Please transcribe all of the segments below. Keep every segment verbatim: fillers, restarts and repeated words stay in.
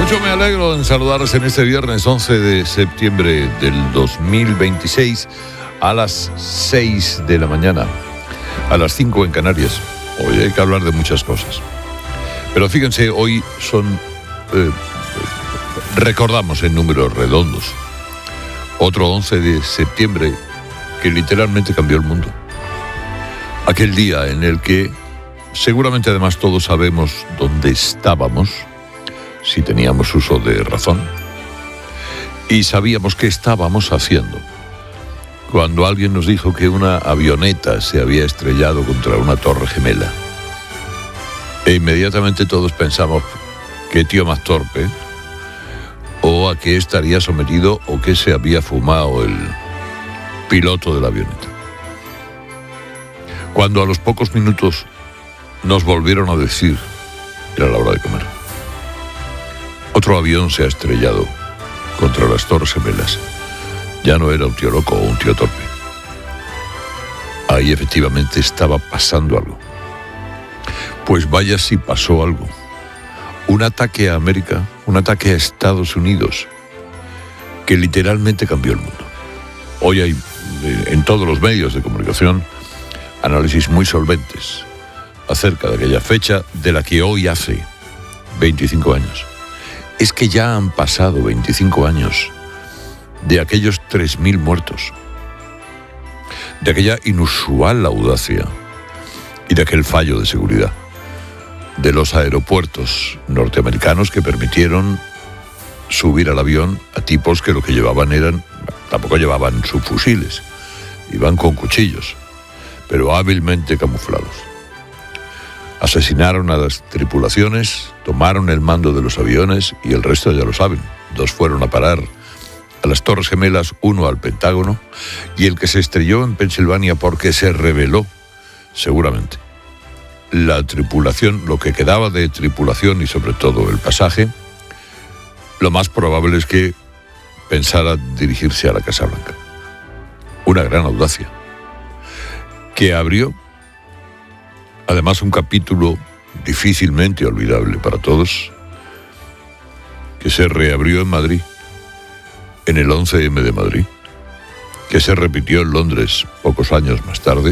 Mucho me alegro en saludarles en este viernes once de septiembre del dos mil veintiséis a las seis de la mañana, a las cinco en Canarias. Hoy hay que hablar de muchas cosas. Pero fíjense, hoy son... Eh, recordamos en números redondos otro once de septiembre que literalmente cambió el mundo. Aquel día en el que seguramente además todos sabemos dónde estábamos, si teníamos uso de razón, y sabíamos qué estábamos haciendo cuando alguien nos dijo que una avioneta se había estrellado contra una torre gemela. E inmediatamente todos pensamos, qué tío más torpe, o a qué estaría sometido o qué se había fumado el piloto de la avioneta. Cuando a los pocos minutos nos volvieron a decir, era la hora de comer, otro avión se ha estrellado contra las torres gemelas, ya no era un tío loco o un tío torpe. Ahí efectivamente estaba pasando algo. Pues vaya si pasó algo. Un ataque a América, un ataque a Estados Unidos, que literalmente cambió el mundo. Hoy hay en todos los medios de comunicación análisis muy solventes acerca de aquella fecha de la que hoy hace veinticinco años. Es que ya han pasado veinticinco años de aquellos tres mil muertos, de aquella inusual audacia y de aquel fallo de seguridad de los aeropuertos norteamericanos que permitieron subir al avión a tipos que lo que llevaban eran, tampoco llevaban subfusiles, iban con cuchillos, pero hábilmente camuflados. Asesinaron a las tripulaciones, tomaron el mando de los aviones y el resto ya lo saben. Dos fueron a parar a las Torres Gemelas, uno al Pentágono, y el que se estrelló en Pensilvania porque se rebeló, seguramente. La tripulación, lo que quedaba de tripulación y sobre todo el pasaje, lo más probable es que pensara dirigirse a la Casa Blanca. Una gran audacia, que abrió además un capítulo difícilmente olvidable para todos, que se reabrió en Madrid, en el once eme de Madrid, que se repitió en Londres pocos años más tarde,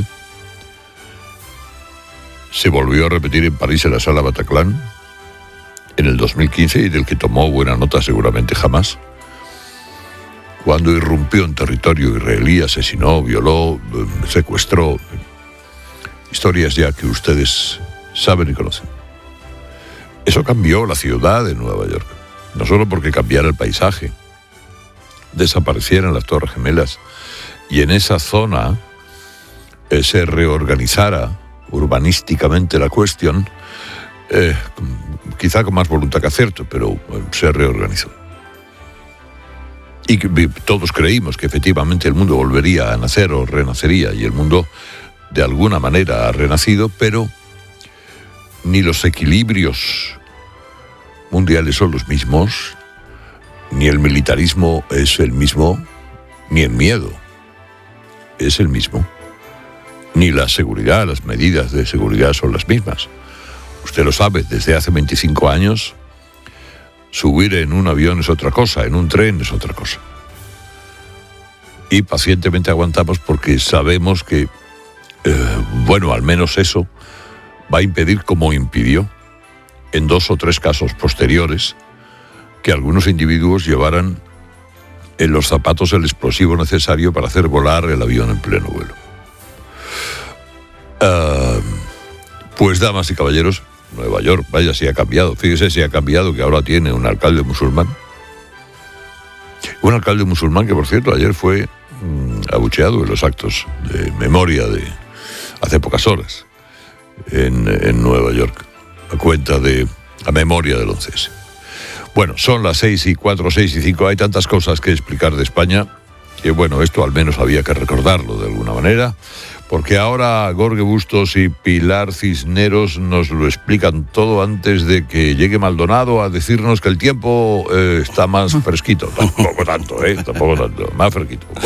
se volvió a repetir en París en la Sala Bataclan en el dos mil quince y del que tomó buena nota seguramente jamás, cuando irrumpió en territorio israelí, asesinó, violó, secuestró, historias ya que ustedes saben y conocen. Eso cambió la ciudad de Nueva York, no solo porque cambiara el paisaje, desaparecieran las Torres Gemelas y en esa zona eh, se reorganizara urbanísticamente la cuestión, eh, quizá con más voluntad que acierto, pero eh, se reorganizó. Y que, todos creímos que efectivamente el mundo volvería a nacer o renacería, y el mundo de alguna manera ha renacido, pero ni los equilibrios mundiales son los mismos, ni el militarismo es el mismo, ni el miedo es el mismo, ni la seguridad, las medidas de seguridad son las mismas. Usted lo sabe, desde hace veinticinco años, subir en un avión es otra cosa, en un tren es otra cosa. Y pacientemente aguantamos porque sabemos que, eh, bueno, al menos eso va a impedir, como impidió en dos o tres casos posteriores, que algunos individuos llevaran en los zapatos el explosivo necesario para hacer volar el avión en pleno vuelo. Uh, pues, damas y caballeros, Nueva York, vaya si ha cambiado. Fíjese si ha cambiado, que ahora tiene un alcalde musulmán. Un alcalde musulmán que, por cierto, ayer fue mmm, abucheado en los actos de memoria de hace pocas horas en, en Nueva York, a cuenta de la memoria del once ese. Bueno, son las seis y cuatro, seis y cinco. Hay tantas cosas que explicar de España que, bueno, esto al menos había que recordarlo de alguna manera, porque ahora Jorge Bustos y Pilar Cisneros nos lo explican todo antes de que llegue Maldonado a decirnos que el tiempo eh, está más fresquito. Tampoco tanto, ¿eh? Tampoco tanto, más fresquito.